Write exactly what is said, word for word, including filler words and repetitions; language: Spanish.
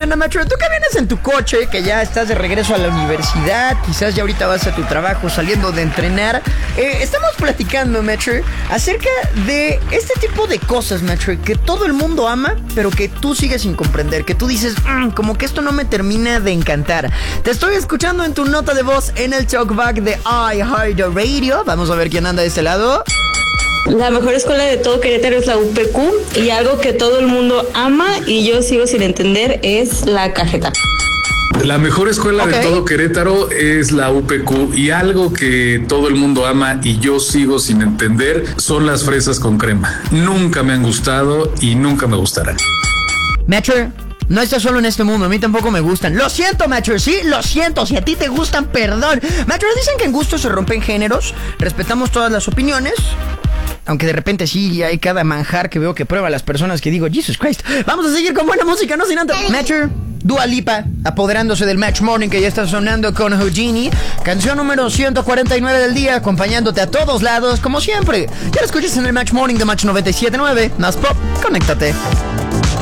mañana, Metro. Tú que vienes en tu coche, que ya estás de regreso a la universidad, quizás ya ahorita vas a tu trabajo saliendo de entrenar. Eh, estamos platicando, Metro, acerca de este tipo de cosas, Metro, que todo el mundo ama, pero que tú sigues sin comprender, que tú dices, mmm, como que esto no me termina de encantar. Te estoy escuchando en tu nota de voz en el talkback de iHeartRadio. Vamos a ver quién anda de este lado. La mejor escuela de todo Querétaro es la U P Q, y algo que todo el mundo ama y yo sigo sin entender es la cajeta. La mejor escuela okay. de todo Querétaro es la U P Q, y algo que todo el mundo ama y yo sigo sin entender son las fresas con crema. Nunca me han gustado y nunca me gustarán. Metro, no estás solo en este mundo, a mí tampoco me gustan. Lo siento, Metro, sí, lo siento. Si a ti te gustan, perdón. Metro, dicen que en gusto se rompen géneros. Respetamos todas las opiniones. Aunque de repente sí hay cada manjar que veo que prueba las personas que digo, Jesus Christ. Vamos a seguir con buena música, no sin antes. Metro, Dua Lipa, apoderándose del Match Morning que ya está sonando con Houdini. Canción número ciento cuarenta y nueve del día, acompañándote a todos lados, como siempre. Ya la escuchas en el Match Morning de Match noventa y siete punto nueve. Más pop, conéctate.